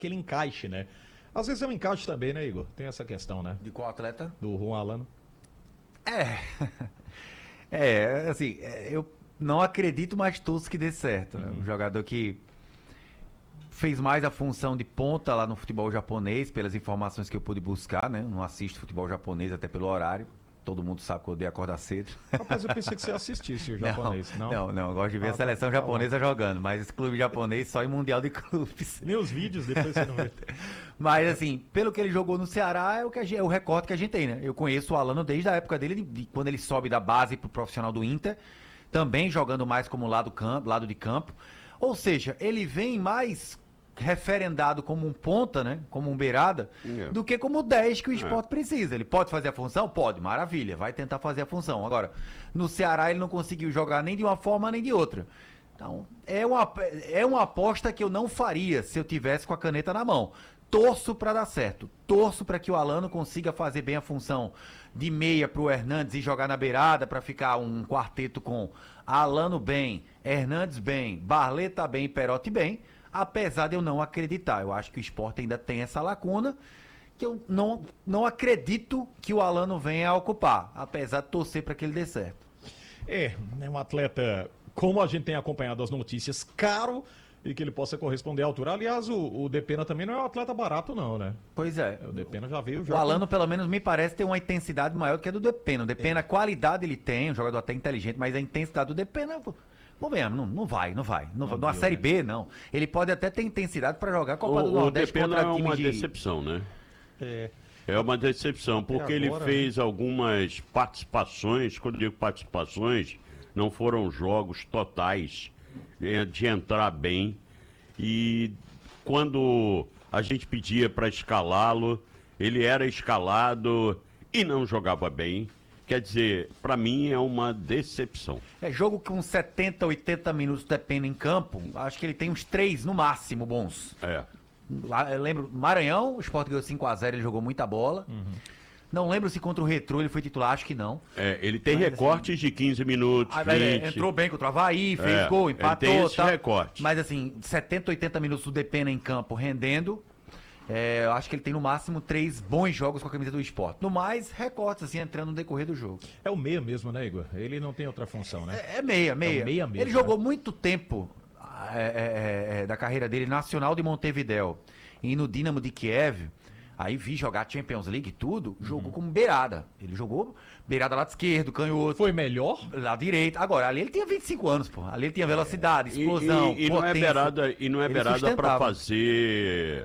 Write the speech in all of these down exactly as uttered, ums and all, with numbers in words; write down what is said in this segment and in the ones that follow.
aquele encaixe, né? Às vezes é um encaixe também, né, Igor? Tem essa questão, né? De qual atleta? Do Juan Alano. É. É, assim, é, eu não acredito mais todos que dê certo, né? Um jogador que fez mais a função de ponta lá no futebol japonês, pelas informações que eu pude buscar, né? Não assisto futebol japonês até pelo horário. Todo mundo sabe que eu odeio acordar cedo. Rapaz, eu pensei que você assistisse o japonês, não? Não, não, não eu gosto de ver Ah, a seleção tá, tá japonesa jogando, mas esse clube japonês só em Mundial de Clubes. Nem os vídeos, depois você não vê. Mas assim, pelo que ele jogou no Ceará, é o, que a gente, é o recorte que a gente tem, né? Eu conheço o Alano desde a época dele, de, de, quando ele sobe da base pro profissional do Inter, também jogando mais como lado, campo, lado de campo. Ou seja, ele vem mais referendado como um ponta, né? Como um beirada, É. do que como dez que o esporte precisa. Ele pode fazer a função? Pode, maravilha, vai tentar fazer a função. Agora, no Ceará ele não conseguiu jogar nem de uma forma nem de outra. Então, é uma, é uma aposta que eu não faria se eu tivesse com a caneta na mão. Torço para dar certo. Torço para que o Alano consiga fazer bem a função de meia pro Hernandes e jogar na beirada para ficar um quarteto com Alano bem, Hernandes bem, Barleta bem, Perotti bem. Apesar de eu não acreditar, eu acho que o Sport ainda tem essa lacuna, que eu não, não acredito que o Alano venha a ocupar, apesar de torcer para que ele dê certo. É, é um atleta, como a gente tem acompanhado as notícias, caro e que ele possa corresponder à altura. Aliás, o, o Depena também não é um atleta barato, não, né? Pois é. O Depena já veio... Já O Alano, pelo menos, me parece ter uma intensidade maior do que a do Depena. O Depena, a qualidade ele tem, um jogador até inteligente, mas a intensidade do Depena... Vamos ver, não, não vai, não vai. Não, Não numa deu, Série né? B, não. Ele pode até ter intensidade para jogar a Copa do O, o Nordeste Depena contra é time uma de... decepção, né? É, É uma decepção, porque ele agora, fez algumas participações, quando eu digo participações, não foram jogos totais é, de entrar bem. E quando a gente pedia para escalá-lo, ele era escalado e não jogava bem. Quer dizer, para mim é uma decepção. É jogo com setenta, oitenta minutos Depena em campo, acho que ele tem uns três no máximo bons. É. Lá, eu lembro, Maranhão, o Sport ganhou cinco a zero, ele jogou muita bola. Não lembro se contra o Retrô ele foi titular, acho que não. É, ele tem Mas, recortes de quinze minutos, Ah, mas, é, vinte. entrou bem contra o Havaí, fez É, gol, ele empatou. tem esse tal. recorte. Mas assim, setenta, oitenta minutos do Depena em campo rendendo. É, eu acho que ele tem no máximo três bons jogos com a camisa do Sport. No mais, recortes assim, entrando no decorrer do jogo. é o meia mesmo, né, Igor? Ele não tem outra função, né? É, é meia, meia. É o meia mesmo, ele jogou né? muito tempo é, é, é, da carreira dele, Nacional de Montevidéu e no Dinamo de Kiev. Aí vi jogar Champions League e tudo, jogou como beirada. Ele jogou beirada lado esquerdo, canhoto. Foi melhor? Lado direito. Agora, ali ele tinha vinte e cinco anos, pô. Ali ele tinha velocidade, E- explosão, e, e, não é potência. beirada, e não é Ele beirada para sustentava. fazer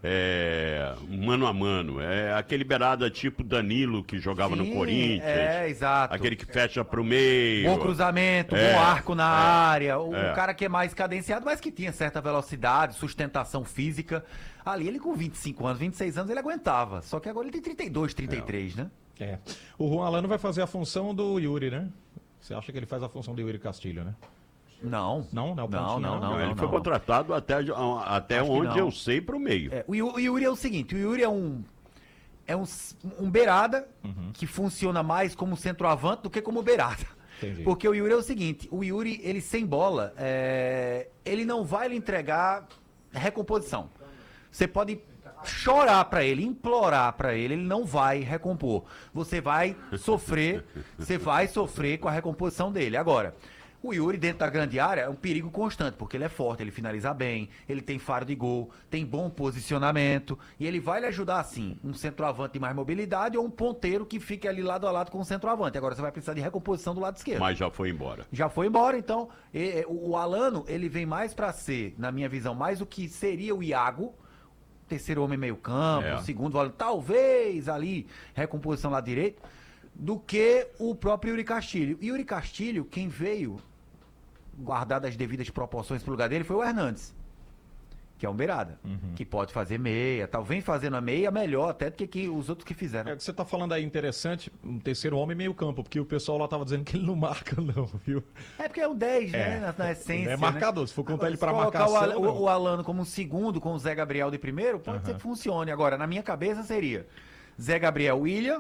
é, mano a mano. É aquele beirada tipo Danilo que jogava no Sim, Corinthians. é, exato. Aquele que fecha pro meio. Bom cruzamento, É, bom arco na é, área. O é. cara que é mais cadenciado, mas que tinha certa velocidade, sustentação física. Ali ele com vinte e cinco anos, vinte e seis anos, ele aguentava. Só que agora ele tem trinta e dois, trinta e três, né? É. O Juan Alano vai fazer a função do Yuri, né? Você acha que ele faz a função do Yuri Castilho, né? Não. Não, não é o Não, pontinho, não, não. não. Não, ele não, foi não. contratado até, até Acho que onde não. eu sei pro meio. É, o, Yu- o Yuri é o seguinte, o Yuri é um é um, s- um beirada que funciona mais como centroavante do que como beirada. Entendi. Porque o Yuri é o seguinte, o Yuri, ele sem bola, é, ele não vai lhe entregar recomposição. Você pode chorar pra ele, implorar pra ele, ele não vai recompor. Você vai sofrer, você vai sofrer com a recomposição dele. Agora, o Yuri dentro da grande área é um perigo constante, porque ele é forte, ele finaliza bem, ele tem faro de gol, tem bom posicionamento, e ele vai lhe ajudar assim, um centroavante de mais mobilidade ou um ponteiro que fique ali lado a lado com o centroavante. Agora você vai precisar de recomposição do lado esquerdo. Mas já foi embora. Já foi embora, então e- e- o o Alano, ele vem mais pra ser, na minha visão, mais o que seria o Iago, terceiro homem meio campo, É. segundo volante, talvez ali, recomposição lá direito, do que o próprio Yuri Castilho. E Yuri Castilho, quem veio, guardado as devidas proporções pro lugar dele, foi o Hernandes, que é um beirada, que pode fazer meia, talvez fazendo a meia melhor até do que, que os outros que fizeram. É o que você tá falando aí interessante, um terceiro homem meio campo, porque o pessoal lá tava dizendo que ele não marca não, viu? É porque é o dez, É. né? Na, na essência. É marcador, né? se for contar Agora, ele pra se colocar marcação, o, Al- não. o, o Alano como um segundo com o Zé Gabriel de primeiro, pode ser que funcione. Agora, na minha cabeça seria Zé Gabriel, William,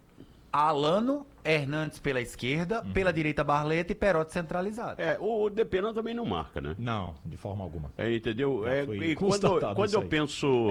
Alano, Hernandes pela esquerda, pela direita Barleta e Perotti centralizado. É, o Depena também não marca, né? Não, de forma alguma. É, entendeu? Já É, foi e quando, constatado quando isso eu aí. penso